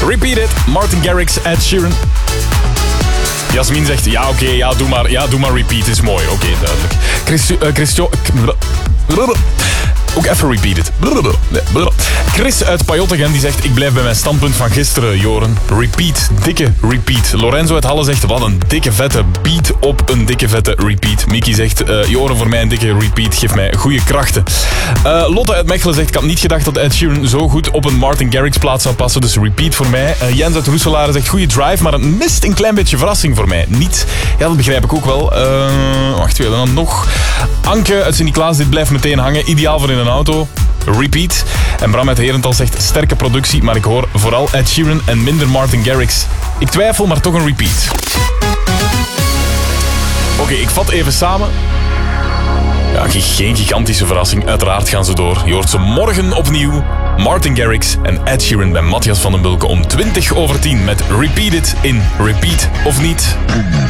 Repeat It, Martin Garrix, Ed Sheeran. Jasmin zegt, doe maar repeat, is mooi. Oké, duidelijk. Ook even repeat it. Chris uit Pajottegem die zegt, ik blijf bij mijn standpunt van gisteren, Joren. Repeat, dikke repeat. Lorenzo uit Halle zegt, wat een dikke vette beat op een dikke vette repeat. Miki zegt, Joren, voor mij een dikke repeat, geef mij goede krachten. Lotte uit Mechelen zegt, ik had niet gedacht dat Ed Sheeran zo goed op een Martin Garrix plaat zou passen, dus repeat voor mij. Jens uit Roeselare zegt, goede drive, maar het mist een klein beetje verrassing voor mij. Niet. Ja, dat begrijp ik ook wel. Wacht even, dan nog. Anke uit Sint-Niklaas, dit blijft meteen hangen. Ideaal voor in een auto. Repeat. En Bram uit Herentals zegt, sterke productie, maar ik hoor vooral Ed Sheeran en minder Martin Garrix. Ik twijfel, maar toch een repeat. Oké, ik vat even samen. Ja, geen gigantische verrassing. Uiteraard gaan ze door. Je hoort ze morgen opnieuw. Martin Garrix en Ed Sheeran bij Matthias van den Bulke om 10:20 met Repeat It in Repeat of niet.